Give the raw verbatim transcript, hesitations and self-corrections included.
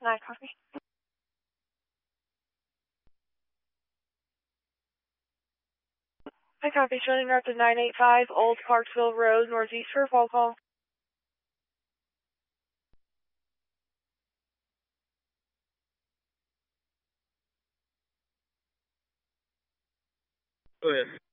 Nine copy. I copy. Showing north of nine eight five Old Clarksville Road, northeast for a phone call. Go ahead.